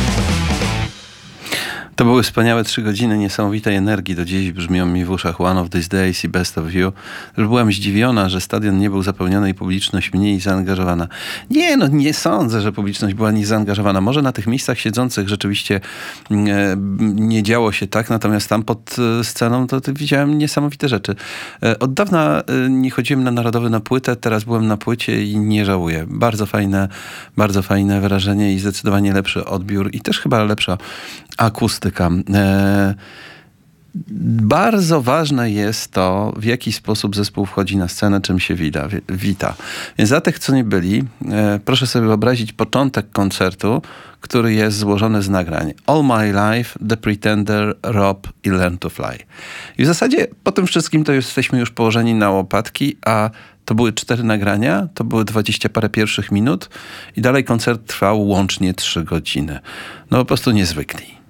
To były wspaniałe 3 godziny niesamowitej energii. Do dziś brzmią mi w uszach One of These Days i Best of You. Już byłam zdziwiona, że stadion nie był zapełniony i publiczność mniej zaangażowana. Nie sądzę, że publiczność była niezaangażowana. Może na tych miejscach siedzących rzeczywiście nie działo się tak, natomiast tam pod sceną to widziałem niesamowite rzeczy. Od dawna nie chodziłem na Narodowy na płytę, teraz byłem na płycie i nie żałuję. Bardzo fajne wrażenie i zdecydowanie lepszy odbiór i też chyba lepsza akustyka. Bardzo ważne jest to, w jaki sposób zespół wchodzi na scenę, czym się wita. Więc dla tych, co nie byli, proszę sobie wyobrazić początek koncertu, który jest złożony z nagrań All My Life, The Pretender, Rob i Learn to Fly. I w zasadzie po tym wszystkim to jesteśmy już położeni na łopatki, a to były 4 nagrania, to były 20 parę pierwszych minut i dalej koncert trwał łącznie 3 godziny. No po prostu niezwykli.